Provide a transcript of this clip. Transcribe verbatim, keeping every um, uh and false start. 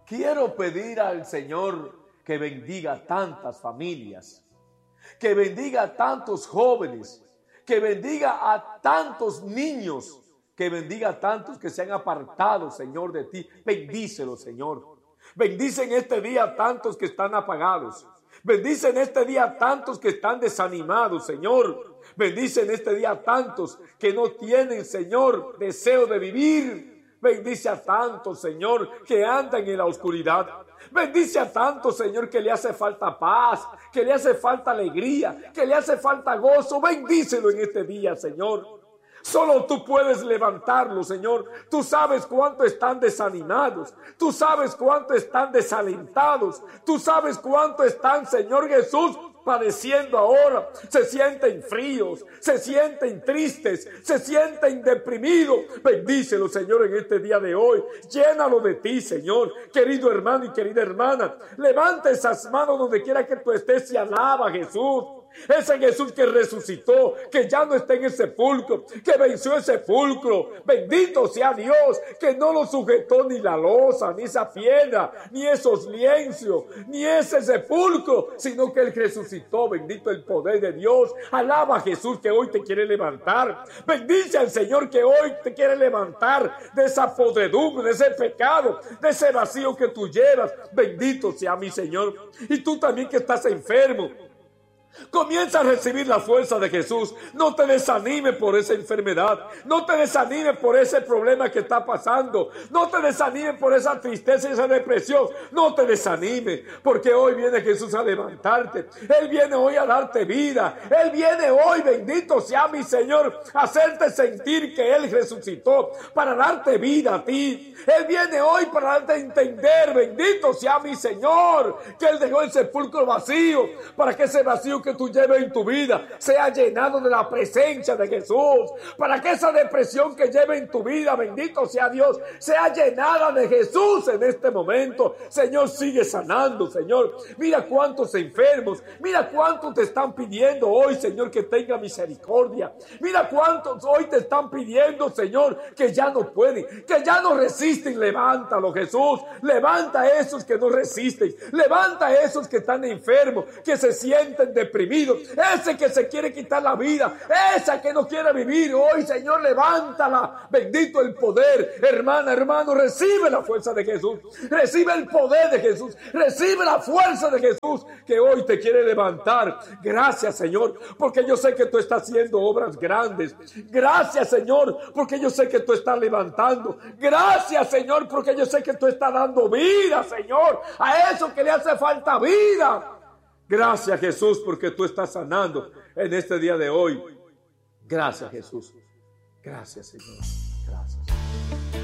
quiero pedir al Señor que bendiga tantas familias, que bendiga a tantos jóvenes, que bendiga a tantos niños, que bendiga a tantos que se han apartado, Señor, de ti. Bendícelos, Señor. Bendice en este día a tantos que están apagados. Bendice en este día a tantos que están desanimados, Señor. Bendice en este día a tantos que no tienen, Señor, deseo de vivir. Bendice a tantos, Señor, que andan en la oscuridad. Bendice a tantos, Señor, que le hace falta paz, que le hace falta alegría, que le hace falta gozo. Bendícelo en este día, Señor. Solo tú puedes levantarlo, Señor. Tú sabes cuánto están desanimados. Tú sabes cuánto están desalentados. Tú sabes cuánto están, Señor Jesús, padeciendo ahora. Se sienten fríos, se sienten tristes, se sienten deprimidos. Bendícelo, Señor, en este día de hoy. Llénalo de ti, Señor. Querido hermano y querida hermana, levanta esas manos donde quiera que tú estés y alaba a Jesús. Ese Jesús que resucitó, que ya no está en el sepulcro, que venció el sepulcro. Bendito sea Dios, que no lo sujetó ni la losa, ni esa piedra, ni esos lienzos, ni ese sepulcro, sino que Él resucitó. Bendito el poder de Dios. Alaba a Jesús que hoy te quiere levantar. Bendice al Señor que hoy te quiere levantar de esa podredumbre, de ese pecado, de ese vacío que tú llevas. Bendito sea mi Señor. Y tú también que estás enfermo, comienza a recibir la fuerza de Jesús. No te desanimes por esa enfermedad. No te desanimes por ese problema que está pasando. No te desanimes por esa tristeza y esa depresión. No te desanimes, porque hoy viene Jesús a levantarte. Él viene hoy a darte vida. Él viene hoy, bendito sea mi Señor, a hacerte sentir que Él resucitó para darte vida a ti. Él viene hoy para darte a entender, bendito sea mi Señor, que Él dejó el sepulcro vacío, para que ese vacío que tú lleves en tu vida sea llenado de la presencia de Jesús, para que esa depresión que lleve en tu vida, bendito sea Dios, sea llenada de Jesús en este momento. Señor, sigue sanando, Señor. Mira cuántos enfermos, mira cuántos te están pidiendo hoy, Señor, que tenga misericordia. Mira cuántos hoy te están pidiendo, Señor, que ya no pueden, que ya no resisten. Levántalo, Jesús. Levanta a esos que no resisten. Levanta a esos que están enfermos, que se sienten de deprimido, ese que se quiere quitar la vida, esa que no quiere vivir. Hoy, Señor, levántala. Bendito el poder. Hermana, hermano, recibe la fuerza de Jesús, recibe el poder de Jesús, recibe la fuerza de Jesús, que hoy te quiere levantar. Gracias, Señor, porque yo sé que tú estás haciendo obras grandes. Gracias, Señor, porque yo sé que tú estás levantando. Gracias, Señor, porque yo sé que tú estás dando vida, Señor, a eso que le hace falta vida. Gracias, Jesús, porque tú estás sanando en este día de hoy. Gracias, Jesús. Gracias, Señor. Gracias.